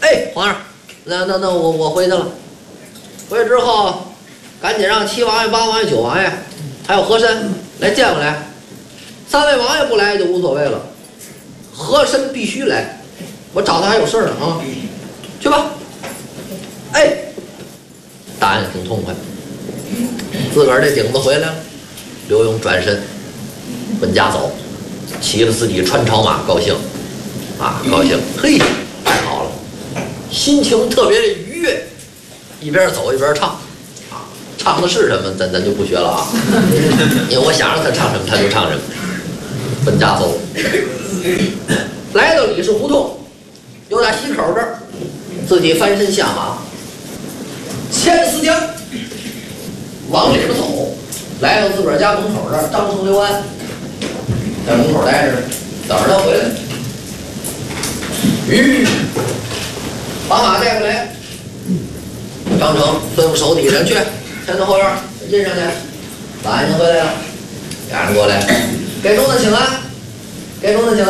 哎，皇上，那我回去了。回去之后，赶紧让7王爷、8王爷、9王爷，还有和珅来见我来。3位王爷不来就无所谓了，和珅必须来，我找他还有事呢啊！去吧。哎，答应挺痛快，自个儿这顶子回来了。刘墉转身奔家走，骑了自己穿朝马，高兴啊，高兴！嘿，太好了，心情特别的愉悦，一边走一边唱啊，唱的是什么，咱就不学了啊，因为我想让他唱什么他就唱什么。奔家走，来到李氏胡同，又在西口这儿，自己翻身下马，牵丝缰，往里边走，来到自个儿家门口这儿，张成、刘安在门口待着，等着他回来。把马带过来，张成吩咐手底下去，前头后院进上去，马已经回来了，俩人过来，给公子请安，给公子请安。